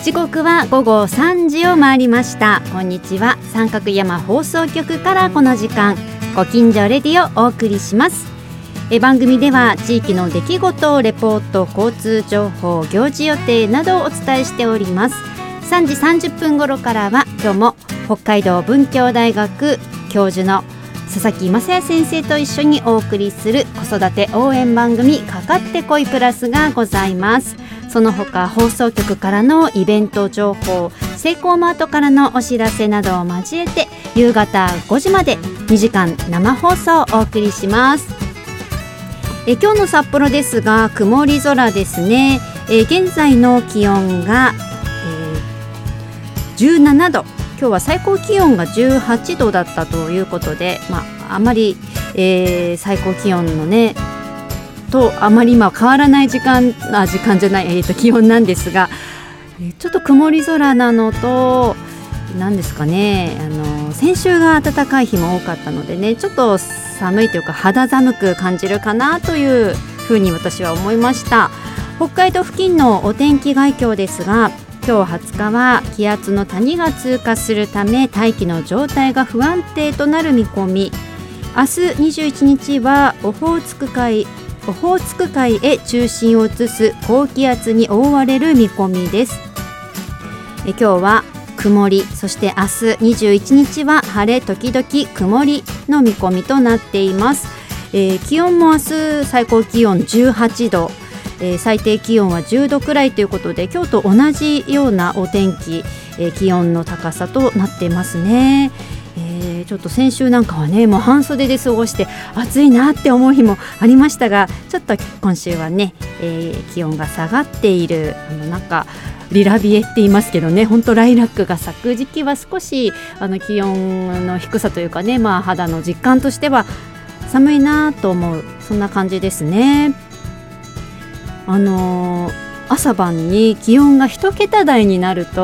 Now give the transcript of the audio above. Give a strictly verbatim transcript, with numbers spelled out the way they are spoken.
時刻は午後さんじを回りました。こんにちは。三角山放送局からこの時間、ご近所レディをお送りします。え番組では地域の出来事、レポート、交通情報、行事予定などをお伝えしております。さんじさんじゅっぷん頃からは今日も北海道文教大学教授の佐々木正也先生と一緒にお送りする子育て応援番組かかってこいプラスがございます。その他放送局からのイベント情報、セイコーマートからのお知らせなどを交えて夕方ごじまでにじかん生放送をお送りします。え今日の札幌ですが曇り空ですね。え現在の気温が、えー、じゅうななど、今日は最高気温がじゅうはちどだったということで、まあ、あまり、えー、最高気温のねとあまり今変わらない時間あ時間じゃない、えー、と気温なんですが、えー、ちょっと曇り空なのと何ですかね、あの先週が暖かい日も多かったのでね、ちょっと寒いというか肌寒く感じるかなというふうに私は思いました。北海道付近のお天気概況ですが、今日はつかは気圧の谷が通過するため大気の状態が不安定となる見込み。明日にじゅういちにちはオホーツク海オホーツク海へ中心を移す高気圧に覆われる見込みです。え今日は曇り、そして明日にじゅういちにちは晴れ時々曇りの見込みとなっています。えー、気温も明日最高気温じゅうはちど、えー、最低気温はじゅうどくらいということで、今日と同じようなお天気、えー、気温の高さとなっていますね。えー、ちょっと先週なんかはねもう半袖で過ごして暑いなって思う日もありましたが、ちょっと今週はね、えー、気温が下がっている、あのなんかリラビエって言いますけどね、本当ライラックが咲く時期は少しあの気温の低さというかね、まあ、肌の実感としては寒いなと思う、そんな感じですね。あのー、朝晩に気温が一桁台になると